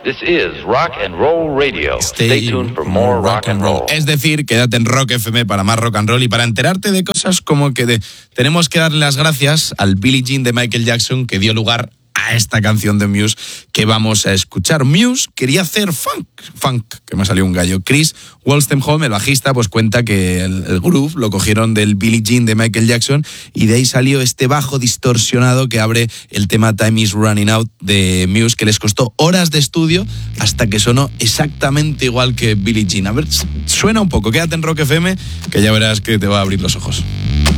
This is Rock and Roll Radio. Stay tuned for more rock and roll. Es decir, quédate en Rock FM para más rock and roll y para enterarte de cosas como que tenemos que darle las gracias al Billie Jean de Michael Jackson que dio lugar a esta canción de Muse que vamos a escuchar. Muse quería hacer funk, que me salió un gallo. Chris Wolstenholme, el bajista, pues cuenta que el groove lo cogieron del Billie Jean de Michael Jackson y de ahí salió este bajo distorsionado que abre el tema Time Is Running Out de Muse, que les costó horas de estudio hasta que sonó exactamente igual que Billie Jean. A ver, suena un poco, quédate en Rock FM, que ya verás que te va a abrir los ojos.